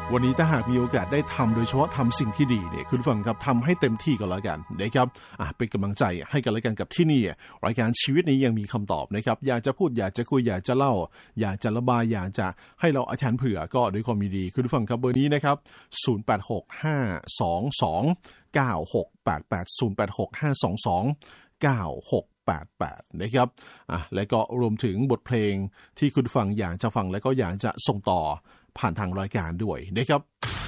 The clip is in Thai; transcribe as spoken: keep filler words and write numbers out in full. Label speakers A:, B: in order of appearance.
A: วันนี้ถ้าหากมีโอกาสได้ทำโดยเฉพาะทำสิ่งที่ดีเนี่ยคุณฟังครับทำให้เต็มที่ก็แล้วกันนะครับอ่ะเป็นกำลังใจให้กันแล้วกันกับที่นี่รายการชีวิตนี้ยังมีคำตอบนะครับอยากจะพูดอยากจะคุยอยากจะเล่าอยากจะระบายอยากจะให้เราอธิษฐานเผื่อก็ด้วยความยินดีคุณฟังครับเบอร์นี้นะครับศูนย์ แปด หก ห้า สอง สอง เก้า หก แปด แปด ศูนย์ แปด หก ห้า สอง สอง เก้า หก แปด แปดนะครับอ่ะและก็รวมถึงบทเพลงที่คุณฟังอยากจะฟังและก็อยากจะส่งต่อผ่านทางรายการด้วยนะครับ